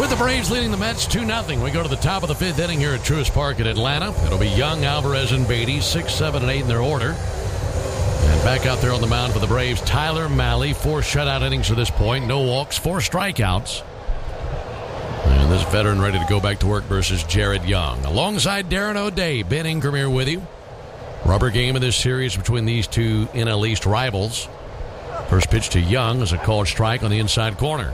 With the Braves leading the Mets 2-0, we go to the top of the fifth inning here at Truist Park in Atlanta. It'll be Young, Alvarez, and Beatty, 6, 7, and 8 in their order. And back out there on the mound for the Braves, Tyler Mahle, 4 shutout innings to this point, no walks, 4 strikeouts. And this veteran ready to go back to work versus Jared Young. Alongside Darren O'Day, Ben Ingram here with you. Rubber game of this series between these two NL East rivals. First pitch to Young is a called strike on the inside corner.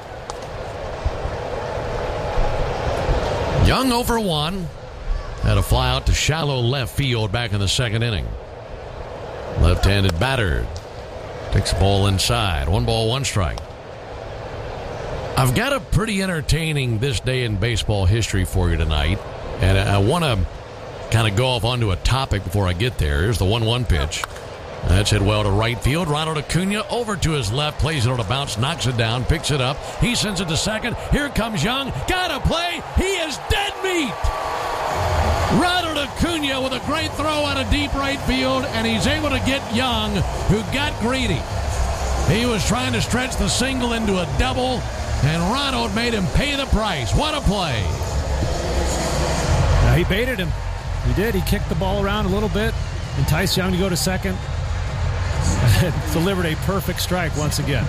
Young 0 for 1. Had a fly out to shallow left field back in the second inning. Left-handed batter. Takes the ball inside. 1 ball, 1 strike. I've got a pretty entertaining this day in baseball history for you tonight. And I want to kind of go off onto a topic before I get there. Here's the 1-1 pitch. That's hit well to right field. Ronald Acuna over to his left, plays it on a bounce, knocks it down, picks it up. He sends it to second. Here comes Young. Got a play. He is dead meat. Ronald Acuna with a great throw out of deep right field, and he's able to get Young, who got greedy. He was trying to stretch the single into a double, and Ronald made him pay the price. What a play. He baited him. He did. He kicked the ball around a little bit, enticed Young to go to second. Delivered a perfect strike once again.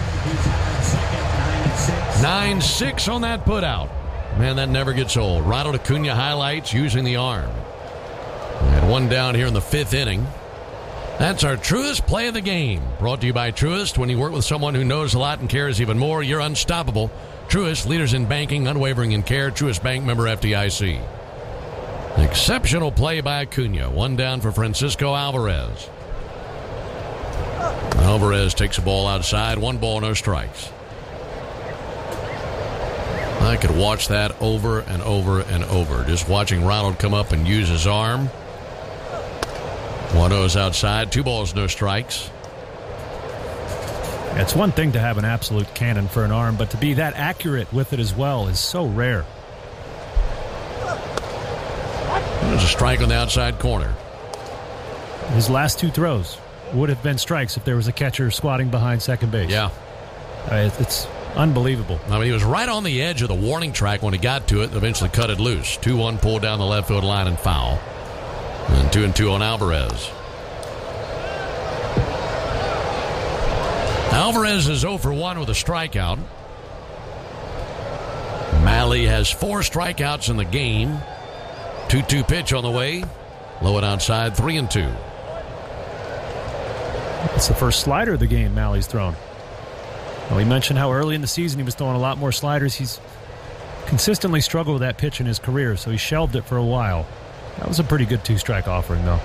9-6 on that putout. Man, that never gets old. Ronald Acuna highlights using the arm. And 1 down here in the 5th inning. That's our Truist play of the game. Brought to you by Truist. When you work with someone who knows a lot and cares even more, you're unstoppable. Truist, leaders in banking, unwavering in care. Truist Bank, member FDIC. Exceptional play by Acuna. 1 down for Francisco Alvarez. Alvarez takes a ball outside. 1 ball, no strikes. I could watch that over and over and over. Just watching Ronald come up and use his arm. 1-0's outside. 2 balls, no strikes. It's one thing to have an absolute cannon for an arm, but to be that accurate with it as well is so rare. There's a strike on the outside corner. His last 2 throws would have been strikes if there was a catcher squatting behind second base. Yeah. It's unbelievable. I mean, he was right on the edge of the warning track when he got to it and eventually cut it loose. 2-1 pulled down the left field line and foul. And 2-2 on Alvarez. Alvarez is 0 for 1 with a strikeout. Mahle has 4 strikeouts in the game. 2-2 pitch on the way. Low and outside, 3-2. It's the first slider of the game Mahle's thrown. Well, we mentioned how early in the season he was throwing a lot more sliders. He's consistently struggled with that pitch in his career, so he shelved it for a while. That was a pretty good 2-strike offering, though.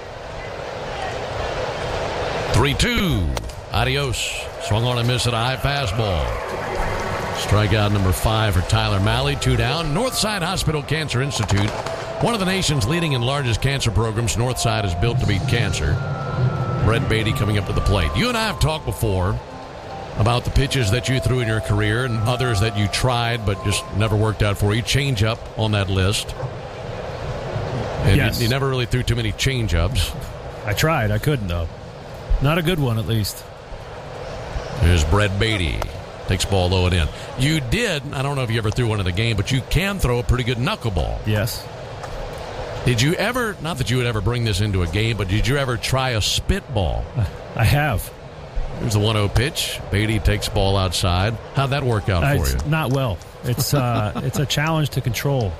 3-2. Adios. Swung on and missed at a high fastball. Strikeout number 5 for Tyler Mahle. 2 down. Northside Hospital Cancer Institute, one of the nation's leading and largest cancer programs. Northside is built to beat cancer. Brett Beatty coming up to the plate. You and I have talked before about the pitches that you threw in your career and others that you tried but just never worked out for you. Change up on that list. And yes. You never really threw too many change-ups. I tried. I couldn't, though. Not a good one, at least. Here's Brett Beatty. Takes ball low and in. You did, I don't know if you ever threw one in the game, but you can throw a pretty good knuckleball. Yes. Did you ever, not that you would ever bring this into a game, but did you ever try a spitball? I have. Here's the 1-0 pitch. Beatty takes ball outside. How'd that work out for you? Not well. It's it's a challenge to control.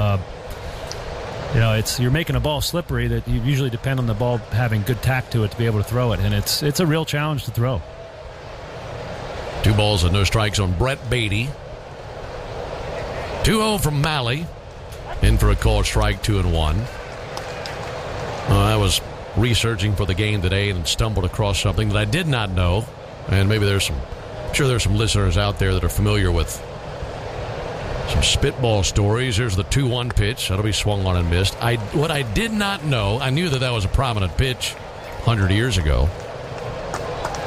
You're making a ball slippery that you usually depend on the ball having good tack to it to be able to throw it, and it's a real challenge to throw. 2 balls and no strikes on Brett Beatty. 2-0 from Mahle. In for a called strike, 2-1. I was researching for the game today and stumbled across something that I did not know, and maybe I'm sure there's some listeners out there that are familiar with some spitball stories. Here's the 2-1 pitch. That'll be swung on and missed. What I did not know, I knew that was a prominent pitch 100 years ago.